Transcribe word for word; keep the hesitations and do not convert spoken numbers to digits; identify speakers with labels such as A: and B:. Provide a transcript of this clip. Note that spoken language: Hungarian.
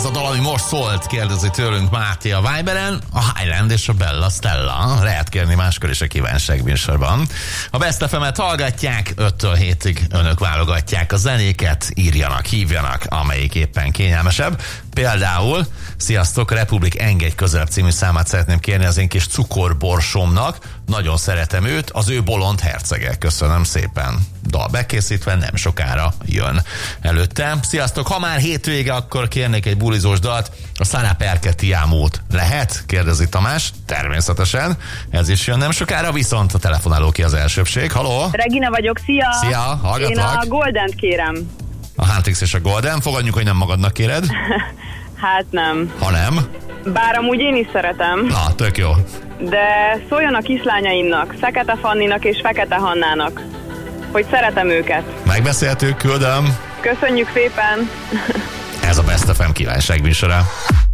A: ez a dal, ami most szólt, kérdezi tőlünk Máté a Viberen. A Highland és a Bella Stella. Lehet kérni máskor is a kívánság műsorban. A Best ef emet hallgatják, öttől hétig önök válogatják a zenéket, írjanak, hívjanak, amelyik éppen kényelmesebb. Például, sziasztok, Republik Engedj közelebb című számát szeretném kérni az én kis cukorborsomnak. Nagyon szeretem őt, az ő bolond hercege. Köszönöm szépen. Dal bekészítve, nem sokára jön előtte. Sziasztok, ha már hétvége, akkor kérnék egy bulizós dalt. A Sara Perke Ti Amót lehet? Kérdezi Tamás. Természetesen. Ez is jön nem sokára, viszont a telefonáló ki az elsőbség. Haló?
B: Regina vagyok, szia!
A: Szia, hallgatlak.
B: Én a Goldent kérem.
A: A Huntrix és a Golden. Fogadjuk, hogy nem magadnak kéred.
B: Hát nem.
A: Ha nem?
B: Bár amúgy én is szeretem.
A: Na, tök jó.
B: De szóljon a kislányaimnak, Fekete Fanninak és Fekete Hannának, hogy szeretem őket.
A: Megbeszéltük, küldöm.
B: Köszönjük szépen!
A: Ez a Best ef em kívánság műsora.